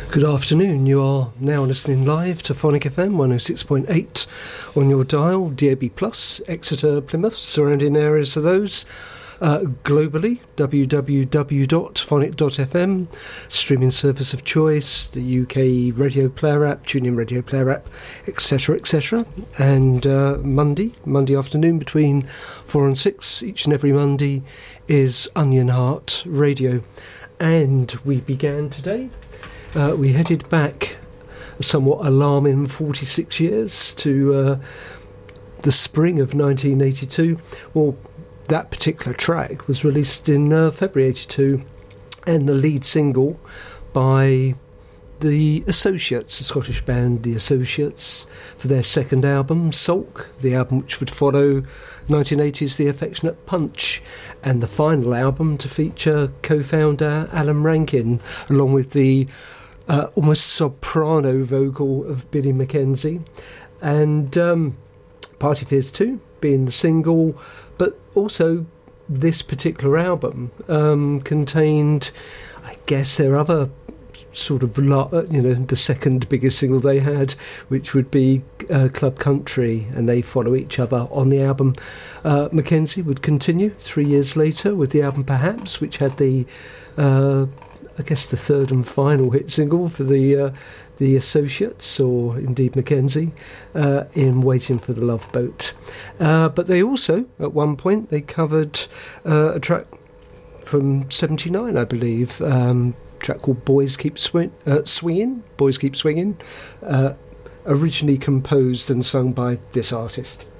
Good afternoon. You are now listening live to Phonic FM 106.8 on your dial, DAB+, Exeter, Plymouth, surrounding areas of those. Globally, www.phonic.fm, streaming service of choice, the UK radio player app, TuneIn radio player app, etc., etc. And Monday afternoon between 4 and 6, each and every Monday, is Onion Heart Radio. And we began today. We headed back a somewhat alarming 46 years to the spring of 1982. Well, that particular track was released in February 82, and the lead single by the Associates, the Scottish band The Associates, for their second album, Sulk, the album which would follow 1980's The Affectionate Punch, and the final album to feature co-founder Alan Rankin, along with the almost soprano vocal of Billy Mackenzie, and Party Fears 2 being the single, but also this particular album contained, I guess, their other sort of, the second biggest single they had, which would be Club Country, and they follow each other on the album. Mackenzie would continue 3 years later with the album Perhaps, which had the I guess the third and final hit single for the Associates, or indeed Mackenzie, in Waiting for the Love Boat. But they also, at one point, they covered a track from 79, I believe, track called Boys Keep Swinging, originally composed and sung by this artist.